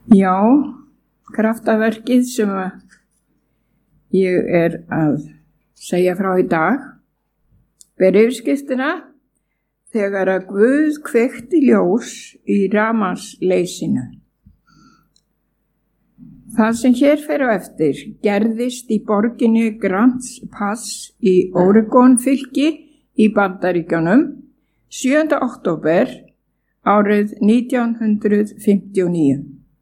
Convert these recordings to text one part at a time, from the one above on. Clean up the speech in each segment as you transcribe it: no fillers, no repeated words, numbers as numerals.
Já, kraftaverkið sem ég er að segja frá í dag ber yfirskriftina þegar að Guð kveikti ljós í rafmagnsleysinu. Það sem hér fer á eftir gerðist í borginni Grants Pass í Oregon fylki í Bandaríkjunum 7. október árið 1959.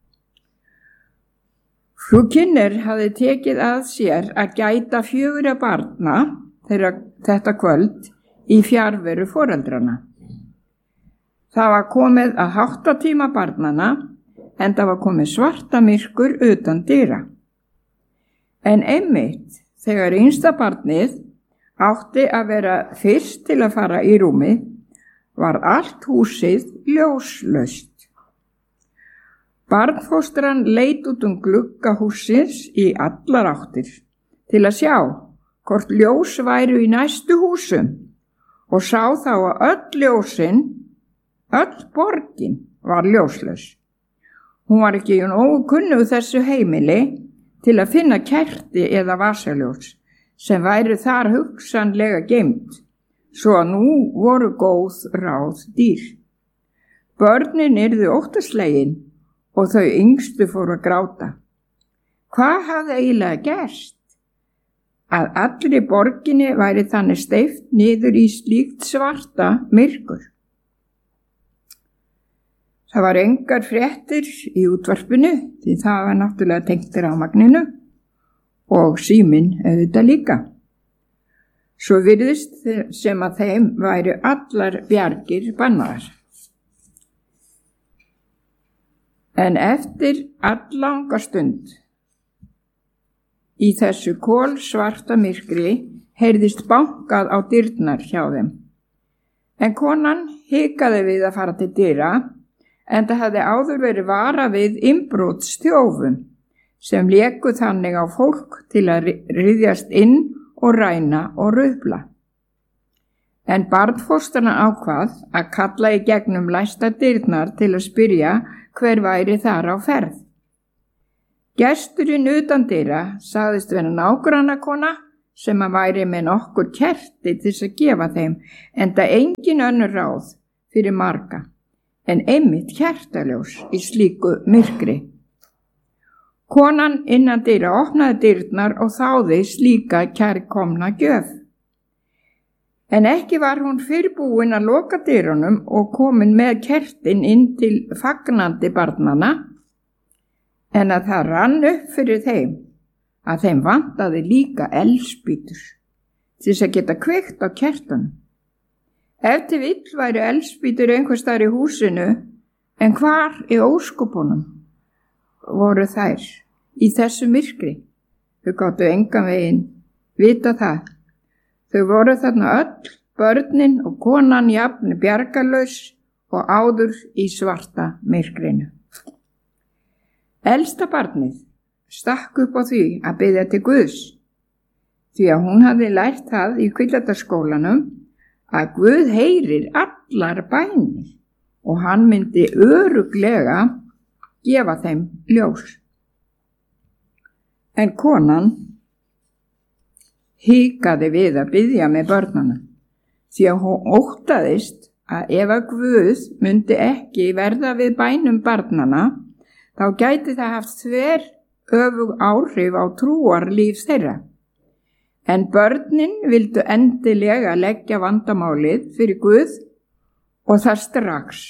Frú Kinner hafði tekið að sér að gæta 4 barna þetta kvöld í fjarveru foreldrana. Það var komið að 8 tíma barnana en það var komið svartamyrkur utan dyra. En einmitt þegar yngsta barnið átti að vera fyrst til að fara í rúmið var allt húsið ljóslaust. Barnfóstran leit út glugga hússins í allar áttir til að sjá hvort ljós væru í næstu húsum og sá þá að öll ljósin, öll borgin var ljóslaus. Hún var ekki nógu kunnug þessu heimili til að finna kerti eða vasaljós sem væri þar hugsanlega geymt, svo að nú voru góð ráð dýr. Börnin yrðu óttaslegin og þau yngstu fóru að gráta. Hvað hafði eiginlega gerst? Að allri borginni væri þannig steypt niður í slíkt svarta myrkur. Það var engar fréttir í útvarpinu því það var náttúrulega tengt rafmagninu og síminn auðvitað líka. Svo virðist sem að þeim væru allar bjargir bannaðar. En eftir alllanga stund í þessu kolsvarta myrkri heyrðist bankað á dyrnar hjá þeim. En konan hikaði við að fara til dyra, en það hafði áður verið varað við innbrotsþjófum sem léku þannig á fólk til að ryðjast inn og ræna og rufla. En barnfóstrana ákvað að kalla í gegnum læsta dyrnar til að spyrja hver væri þar á ferð. Gesturinn utan dyra sagðist vera nágrannakona sem að væri með nokkur kerti til að gefa þeim, enda engin önnur ráð fyrir marga, en einmitt kertaljós í slíku myrkri. Konan innan dyra opnaði dyrnar og þáði slíka kærkomna gjöf. En ekki var hún fyrrbúin að loka dyrunum og komin með kertin inn til fagnandi barnana, en að það rann upp fyrir þeim að þeim vantaði líka eldspýtur til þess að geta kveikt á kertunum. Ef til vill væri eldspýtur einhvers staðar í húsinu, en hvar í óskopunum voru þær í þessu myrkri? Þau gátu engan veginn vita það. Þau voru þarna öll, börnin og konan jafn bjargarlaus og áður í svarta myrkrinu. Elsta barnið stakk upp á því að biðja til Guðs, því að hún hafði lært það í Hvíldarskólanum að Guð heyrir allar bænir og hann myndi örugglega gefa þeim ljós. En konan hikaði við að biðja með börnunum, því að hún óttaðist að ef að Guð myndi ekki verða við bænum barnana, þá gæti það haft þveröfug áhrif á trúarlíf þeirra. En börnin vildu endilega leggja vandamálið fyrir Guð og það strax.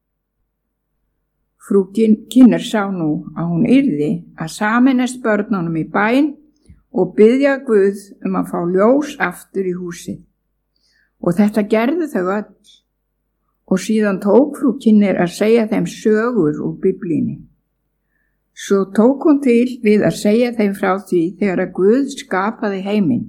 Frú Kinner sá nú að hún yrði að sameinast börnunum í bæn og biðja Guð að fá ljós aftur í húsið. Og þetta gerðu þau öll. Og síðan tók frú Kinner að segja þeim sögur úr Biblíunni. Svo tók hún til við að segja þeim frá því þegar að Guð skapaði heiminn.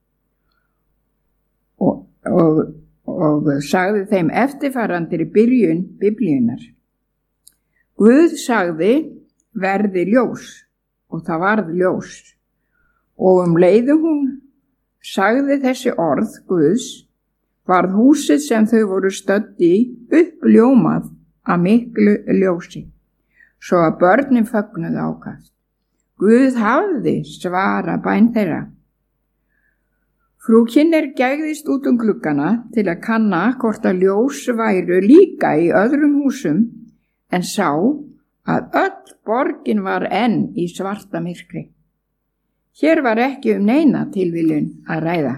Og sagði þeim eftirfarandir í byrjun Biblíunnar. Guð sagði verði ljós og það varð ljós. Og leiðum hún sagði þessi orð Guðs, varð húsið sem þau voru stödd í uppljómað af miklu ljósi. svo að börnin fögnuðu ákast. Guð hafði svarað bæn þeirra. Frú Kynner gægðist út gluggana til að kanna hvort að ljós væru líka í öðrum húsum, en sá að öll borgin var enn í svarta myrkri. Hér var ekki neina tilviljun að ræða.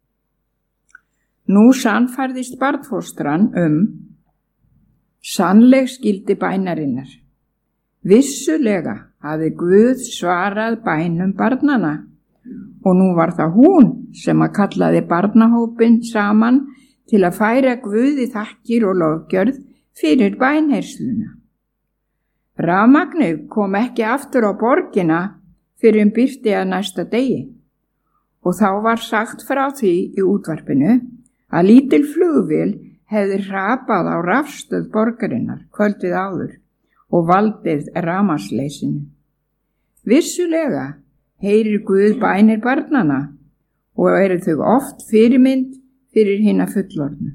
Nú sannfærðist barnfóstran sannleg skildi bænarinnar. Vissulega hafði Guð svarað bænum barnana og nú var það hún sem að kallaði barnahópinn saman til að færa Guði þakkir og lofgjörð fyrir bænheyrsluna. Rafmagnið kom ekki aftur á borgina fyrir birti að næsta degi og þá var sagt frá því í útvarpinu að lítil flugvél hefði hrapað á rafstöð borgarinnar kvöldið áður og valdið rafmagnsleysinu. Vissulega heyrir Guð bænir barnana og eru þau oft fyrirmynd fyrir hina fullorðnu.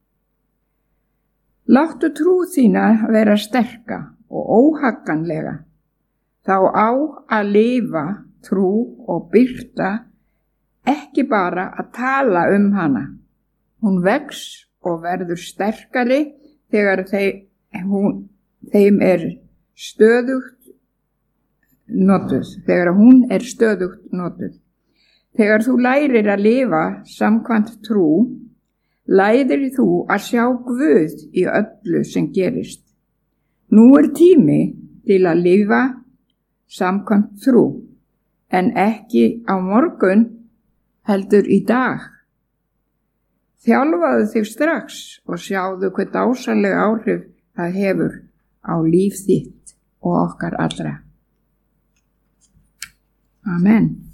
Láttu trú þína vera sterka og óhagganlega. Þá á að lifa trú og birta, ekki bara að tala hana. Hún vex og verður sterkari þegar þeim er stöðugt notuð, þegar hún er stöðugt notuð. Þegar þú lærir að lifa samkvæmt trú, lærir þú að sjá Guð í öllu sem gerist. Nú er tími til að lifa samkvæmt trú, en ekki á morgun, heldur í dag. Þjálfaðu þig strax og sjáðu hve dásamleg áhrif það hefur á líf þitt og okkar allra. Amen.